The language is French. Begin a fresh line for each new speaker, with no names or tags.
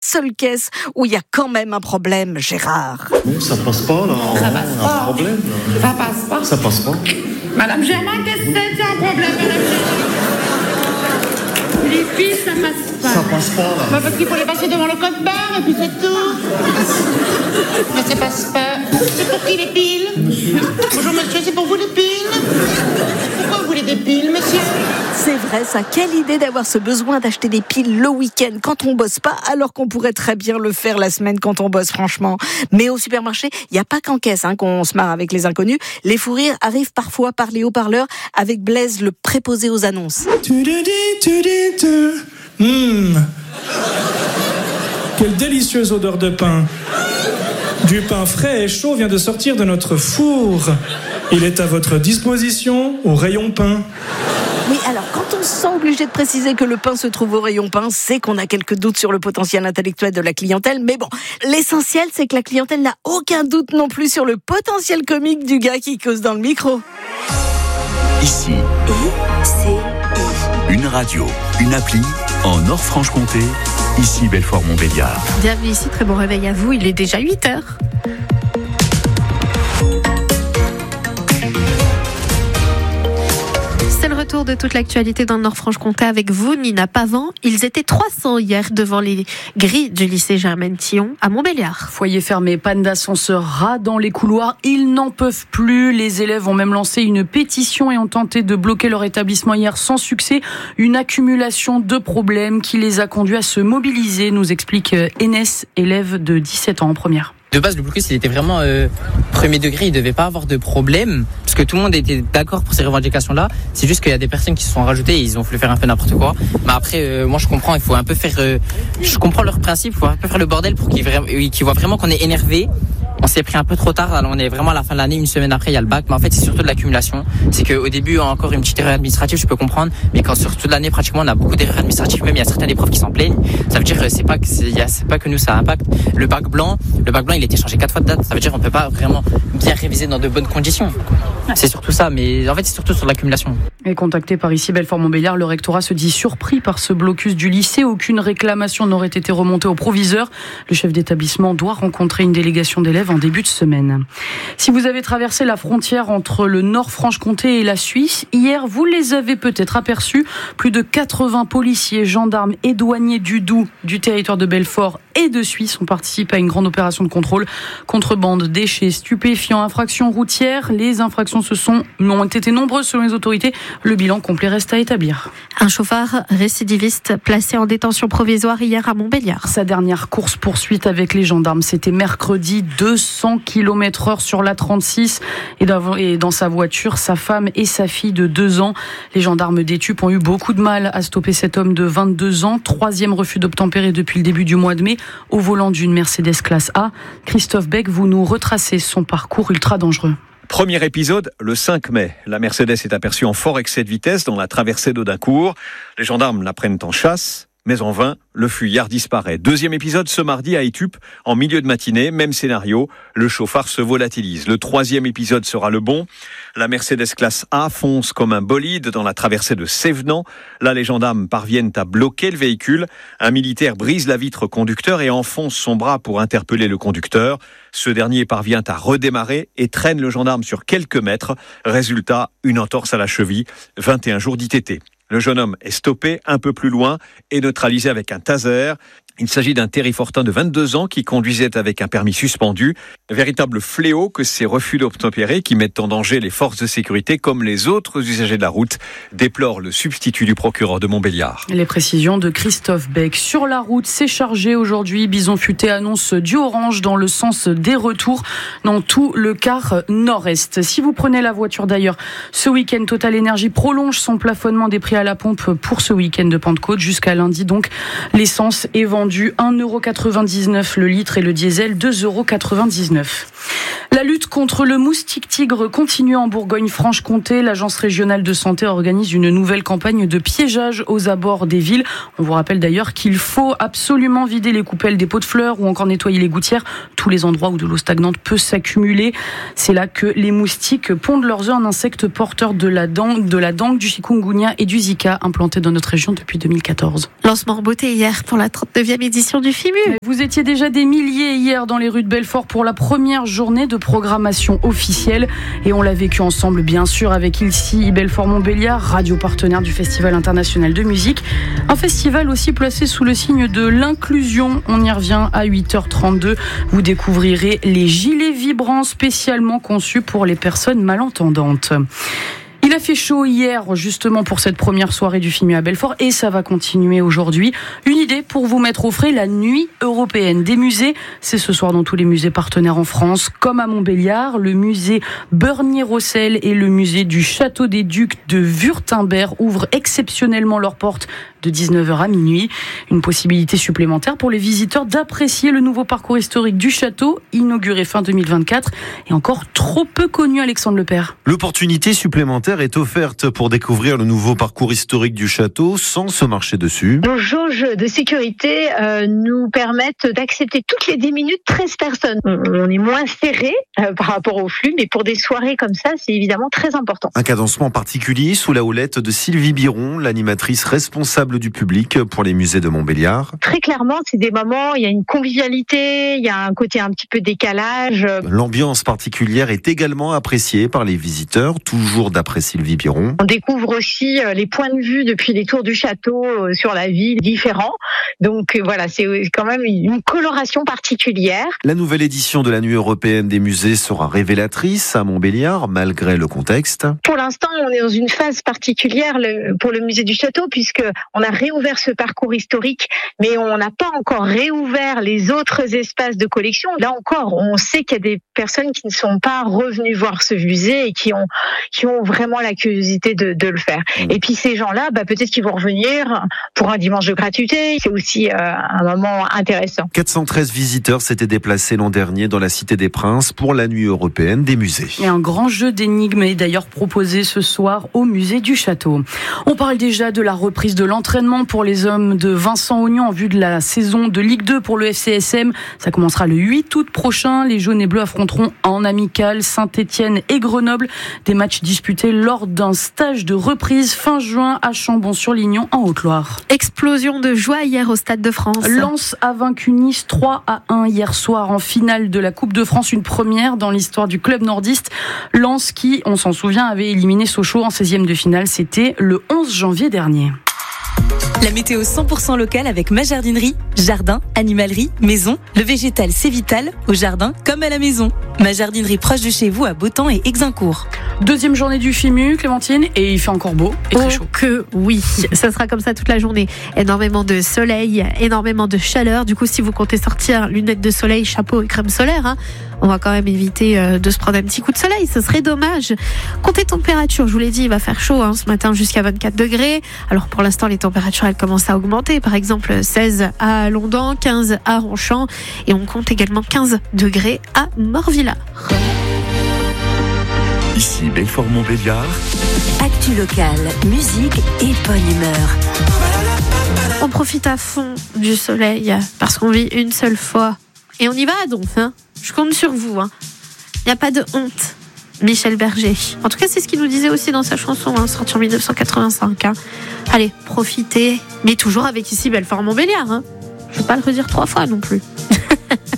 seule caisse où il y a quand même un problème, Gérard.
Non, ça passe pas là.
Ça passe pas.
Un problème.
Ça passe pas.
Ça passe pas.
Madame Germain, qu'est-ce que c'est un problème, madame Germain? Les piles, ça passe pas.
Ça passe pas là.
Bah, parce qu'il faut les passer devant le code barre et puis c'est tout. Mais ça passe pas. C'est pour qui les piles? Bonjour monsieur, c'est pour vous les piles? Pourquoi vous voulez des piles, monsieur?
C'est vrai ça, quelle idée d'avoir ce besoin d'acheter des piles le week-end quand on bosse pas, alors qu'on pourrait très bien le faire la semaine quand on bosse franchement. Mais au supermarché, il n'y a pas qu'en caisse qu'on se marre avec les inconnus. Les fous rires arrivent parfois par les haut-parleurs avec Blaise, le préposé aux annonces.
Quelle délicieuse odeur de pain. Du pain frais et chaud vient de sortir de notre four. Il est à votre disposition au rayon pain.
Oui, alors quand on se sent obligé de préciser que le pain se trouve au rayon pain, c'est qu'on a quelques doutes sur le potentiel intellectuel de la clientèle. Mais bon, l'essentiel, c'est que la clientèle n'a aucun doute non plus sur le potentiel comique du gars qui cause dans le micro.
Ici, une radio, une appli en Nord-Franche-Comté. Ici Belfort-Montbéliard.
Bienvenue ici, très bon réveil à vous, il est déjà 8h. C'est le retour de toute l'actualité dans le Nord-Franche-Comté avec vous, Nina Pavant. Ils étaient 300 hier devant les grilles du lycée Germaine-Tillon à Montbéliard.
Foyer fermé, panne d'ascenseur, rats dans les couloirs, ils n'en peuvent plus. Les élèves ont même lancé une pétition et ont tenté de bloquer leur établissement hier sans succès. Une accumulation de problèmes qui les a conduits à se mobiliser, nous explique Enes, élève de 17 ans en première.
De base, le blocus, il était vraiment premier degré, il devait pas avoir de problème, parce que tout le monde était d'accord pour ces revendications-là. C'est juste qu'il y a des personnes qui se sont rajoutées et ils ont voulu faire un peu n'importe quoi. Mais après, moi je comprends, il faut un peu faire... je comprends leur principe, il faut un peu faire le bordel pour qu'ils voient vraiment qu'on est énervé. On s'est pris un peu trop tard, alors on est vraiment à la fin de l'année, une semaine après il y a le bac, mais en fait c'est surtout de l'accumulation. C'est qu'au début encore une petite erreur administrative, je peux comprendre, mais quand sur toute l'année pratiquement on a beaucoup d'erreurs administratives, même il y a certains des profs qui s'en plaignent. Ça veut dire que c'est pas que nous ça impacte. Le bac blanc il a été changé 4 fois de date, ça veut dire qu'on peut pas vraiment bien réviser dans de bonnes conditions. C'est surtout ça, mais en fait c'est surtout sur l'accumulation.
Et contacté par ici Belfort-Montbéliard, le rectorat se dit surpris par ce blocus du lycée. Aucune réclamation n'aurait été remontée au proviseur. Le chef d'établissement doit rencontrer une délégation d'élèves en début de semaine. Si vous avez traversé la frontière entre le Nord-Franche-Comté et la Suisse, hier, vous les avez peut-être aperçus. Plus de 80 policiers, gendarmes et douaniers du Doubs, du territoire de Belfort et de Suisse ont participé à une grande opération de contrôle. Contrebande, déchets, stupéfiants, infractions routières. Les infractions ont été nombreuses selon les autorités. Le bilan complet reste à établir.
Un chauffard récidiviste placé en détention provisoire hier à Montbéliard.
Sa dernière course-poursuite avec les gendarmes, c'était mercredi, 200 km/h sur la 36. Et dans sa voiture, sa femme et sa fille de 2 ans. Les gendarmes d'Étup ont eu beaucoup de mal à stopper cet homme de 22 ans. 3e refus d'obtempérer depuis le début du mois de mai, au volant d'une Mercedes classe A. Christophe Beck, vous nous retracez son parcours ultra dangereux.
Premier épisode, le 5 mai. La Mercedes est aperçue en fort excès de vitesse dans la traversée d'Audincourt. Les gendarmes la prennent en chasse, mais en vain, le fuyard disparaît. Deuxième épisode, ce mardi à Étup, en milieu de matinée, même scénario, le chauffard se volatilise. Le 3e épisode sera le bon. La Mercedes classe A fonce comme un bolide dans la traversée de Sévenant. Là, les gendarmes parviennent à bloquer le véhicule. Un militaire brise la vitre conducteur et enfonce son bras pour interpeller le conducteur. Ce dernier parvient à redémarrer et traîne le gendarme sur quelques mètres. Résultat, une entorse à la cheville, 21 jours d'ITT. Le jeune homme est stoppé un peu plus loin et neutralisé avec un taser. Il s'agit d'un terrifortin de 22 ans qui conduisait avec un permis suspendu. Véritable fléau que ces refus d'obtempérer qui mettent en danger les forces de sécurité comme les autres usagers de la route, déplore le substitut du procureur de Montbéliard.
Les précisions de Christophe Beck. Sur la route, c'est chargé aujourd'hui. Bison Futé annonce du orange dans le sens des retours dans tout le quart nord-est. Si vous prenez la voiture d'ailleurs, ce week-end, Total Énergie prolonge son plafonnement des prix à la pompe pour ce week-end de Pentecôte jusqu'à lundi. Donc, l'essence est vendue 1,99€ le litre et le diesel 2,99€. La lutte contre le moustique tigre continue en Bourgogne-Franche-Comté. L'Agence régionale de santé organise une nouvelle campagne de piégeage aux abords des villes. On vous rappelle d'ailleurs qu'il faut absolument vider les coupelles des pots de fleurs ou encore nettoyer les gouttières, tous les endroits où de l'eau stagnante peut s'accumuler. C'est là que les moustiques pondent leurs œufs, un insecte porteur de la dengue, du chikungunya et du Zika implanté dans notre région depuis 2014.
Lancement en beauté hier pour la 39e 4e édition du FIMU.
Vous étiez déjà des milliers hier dans les rues de Belfort pour la première journée de programmation officielle. Et on l'a vécu ensemble, bien sûr, avec ILSI Belfort-Montbéliard, radio partenaire du Festival international de musique. Un festival aussi placé sous le signe de l'inclusion. On y revient à 8h32. Vous découvrirez les gilets vibrants spécialement conçus pour les personnes malentendantes. Il a fait chaud hier, justement, pour cette première soirée du FIMU à Belfort, et ça va continuer aujourd'hui. Une idée pour vous mettre au frais, la nuit européenne des musées. C'est ce soir dans tous les musées partenaires en France, comme à Montbéliard, le musée Bernier-Rossel et le musée du Château des Ducs de Wurtemberg ouvrent exceptionnellement leurs portes de 19h à minuit. Une possibilité supplémentaire pour les visiteurs d'apprécier le nouveau parcours historique du château, inauguré fin 2024, et encore trop peu connu, Alexandre Lepère.
L'opportunité supplémentaire est offerte pour découvrir le nouveau parcours historique du château sans se marcher dessus.
Nos jauges de sécurité nous permettent d'accepter toutes les 10 minutes 13 personnes. On est moins serré par rapport au flux, mais pour des soirées comme ça, c'est évidemment très important.
Un cadencement particulier sous la houlette de Sylvie Biron, l'animatrice responsable du public pour les musées de Montbéliard.
Très clairement, c'est des moments, il y a une convivialité, il y a un côté un petit peu décalage.
L'ambiance particulière est également appréciée par les visiteurs, toujours d'après Sylvie Biron.
On découvre aussi les points de vue depuis les tours du château sur la ville différents. Donc voilà, c'est quand même une coloration particulière.
La nouvelle édition de la Nuit européenne des musées sera révélatrice à Montbéliard, malgré le contexte.
Pour l'instant, on est dans une phase particulière pour le musée du château, puisque on a réouvert ce parcours historique, mais on n'a pas encore réouvert les autres espaces de collection. Là encore, on sait qu'il y a des personnes qui ne sont pas revenues voir ce musée et qui ont vraiment la curiosité de le faire. Et puis ces gens-là, peut-être qu'ils vont revenir pour un dimanche de gratuité. C'est aussi un moment intéressant.
413 visiteurs s'étaient déplacés l'an dernier dans la Cité des Princes pour la Nuit européenne des musées.
Et un grand jeu d'énigmes est d'ailleurs proposé ce soir au musée du château. On parle déjà de la reprise de l'entraînement pour les hommes de Vincent Augnan en vue de la saison de Ligue 2 pour le FCSM. Ça commencera le 8 août prochain. Les jaunes et bleus affronteront en amical Saint-Étienne et Grenoble. Des matchs disputés lors d'un stage de reprise fin juin à Chambon-sur-Lignon en Haute-Loire.
Explosion de joie hier au Stade de France.
Lens a vaincu Nice 3-1 hier soir en finale de la Coupe de France. Une première dans l'histoire du club nordiste. Lens qui, on s'en souvient, avait éliminé Sochaux en 16e de finale. C'était le 11 janvier dernier.
La météo 100% locale avec ma jardinerie. Jardin, animalerie, maison. Le végétal, c'est vital, au jardin comme à la maison. Ma jardinerie proche de chez vous à Beautemps et Exincourt.
Deuxième journée du FIMU, Clémentine, et il fait encore beau et très chaud.
Que oui, ça sera comme ça toute la journée. Énormément de soleil, énormément de chaleur. Du coup, si vous comptez sortir lunettes de soleil, chapeau et crème solaire, on va quand même éviter de se prendre un petit coup de soleil. Ce serait dommage. Comptez température, je vous l'ai dit, il va faire chaud ce matin jusqu'à 24 degrés. Alors pour l'instant, les températures, elles commencent à augmenter. Par exemple, 16 à Londan, 15 à Ronchamp. Et on compte également 15 degrés à Morvillard.
Ici Belfort-Montbéliard.
Actu locale, musique et bonne humeur.
On profite à fond du soleil parce qu'on vit une seule fois. Et on y va donc, Je compte sur vous, Il n'y a pas de honte. Michel Berger. En tout cas, c'est ce qu'il nous disait aussi dans sa chanson, sortie en 1985. Allez, profitez, mais toujours avec ici Belfort-Montbéliard. Je ne vais pas le redire 3 fois non plus.